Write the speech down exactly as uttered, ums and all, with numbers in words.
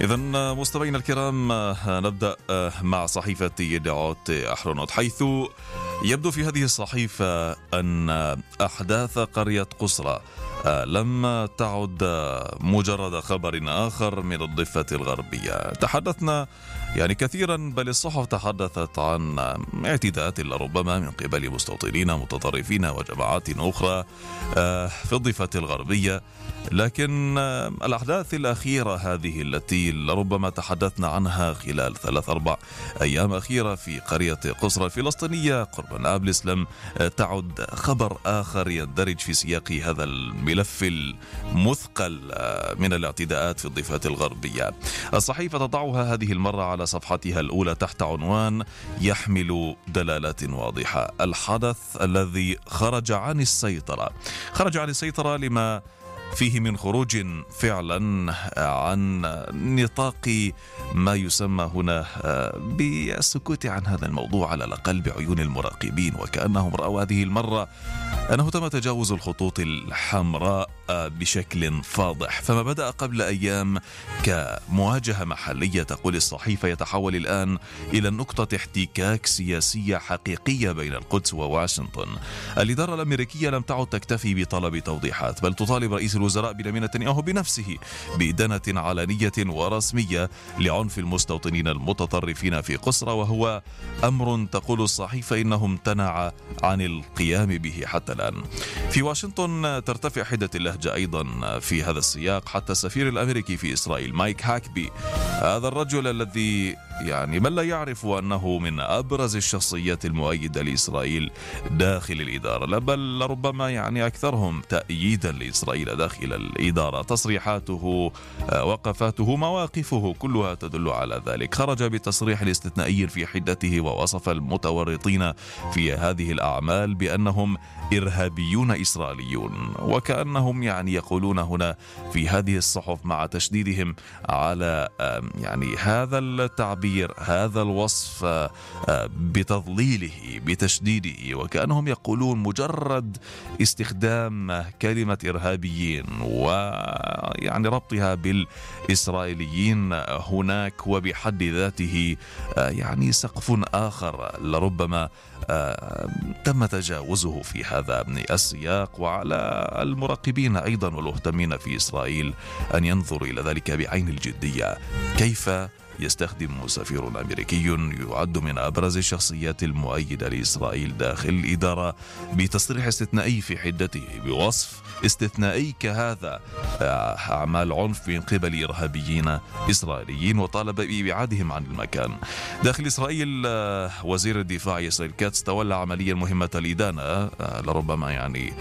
إذن مستمعينا الكرام، نبدأ مع صحيفة يدعوت أحرنوت، حيث يبدو في هذه الصحيفة أن أحداث قرية قصرى لم تعد مجرد خبر آخر من الضفة الغربية. تحدثنا يعني كثيرا، بل الصحف تحدثت عن اعتداءات لربما من قبل مستوطنين متطرفين وجماعات أخرى في الضفة الغربية، لكن الأحداث الأخيرة هذه التي لربما تحدثنا عنها خلال ثلاث أربع أيام أخيرة في قرية قصرى الفلسطينية قرب نابلس لم تعد خبر آخر يندرج في سياق هذا الملف المثقل من الاعتداءات في الضفة الغربية. الصحيفة تضعها هذه المرة على صفحتها الأولى تحت عنوان يحمل دلالات واضحة: الحدث الذي خرج عن السيطرة. خرج عن السيطرة لما فيه من خروج فعلا عن نطاق ما يسمى هنا بالسكوت عن هذا الموضوع على الأقل بعيون المراقبين، وكأنهم رأوا هذه المرة أنه تم تجاوز الخطوط الحمراء بشكل فاضح. فما بدأ قبل أيام كمواجهة محلية تقول الصحيفة يتحول الآن إلى نقطة احتكاك سياسية حقيقية بين القدس وواشنطن. الإدارة الأمريكية لم تعد تكتفي بطلب توضيحات، بل تطالب رئيس الوزراء بنيامين نتنياهو بنفسه بإدانة علنية ورسمية لعنف المستوطنين المتطرفين في قصرى، وهو أمر تقول الصحيفة إنه امتنع عن القيام به حتى الآن. في واشنطن ترتفع حدة اللهجة أيضا في هذا السياق، حتى السفير الأمريكي في إسرائيل مايك هاكبي، هذا الرجل الذي يعني من لا يعرف أنه من أبرز الشخصيات المؤيدة لإسرائيل داخل الإدارة، بل ربما يعني أكثرهم تأييدا لإسرائيل داخل الإدارة. تصريحاته، وقفاته، مواقفه كلها تدل على ذلك. خرج بتصريح استثنائي في حدته ووصف المتورطين في هذه الأعمال بأنهم إرهابيون إسرائيليون، وكأنهم يعني يقولون هنا في هذه الصحف مع تشديدهم على يعني هذا التعبير، هذا الوصف بتضليله بتشديده، وكأنهم يقولون مجرد استخدام كلمة إرهابيين ويعني ربطها بالإسرائيليين هناك وبحد ذاته يعني سقف آخر لربما تم تجاوزه في هذا السياق، وعلى المراقبين أيضا والمهتمين في إسرائيل أن ينظروا إلى ذلك بعين الجدية. كيف يستخدم سفير أمريكي يعد من أبرز الشخصيات المؤيدة لإسرائيل داخل الإدارة بتصريح استثنائي في حدته بوصف استثنائي كهذا أعمال عنف من قبل إرهابيين إسرائيليين، وطالب بإبعادهم عن المكان. داخل إسرائيل وزير الدفاع إسرائيل كاتس تولى عمليا مهمة الإدانة لربما يعني